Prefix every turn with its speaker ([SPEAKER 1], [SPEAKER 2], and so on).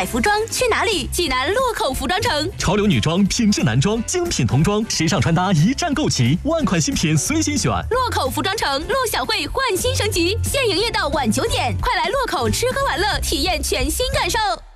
[SPEAKER 1] 买服装去哪里？济南洛口服装城，
[SPEAKER 2] 潮流女装、品质男装、精品童装、时尚穿搭一站购齐，万款新品随心选。
[SPEAKER 1] 洛口服装城，陆小慧焕新升级，现营业到晚9点，快来洛口吃喝玩乐，体验全新感受。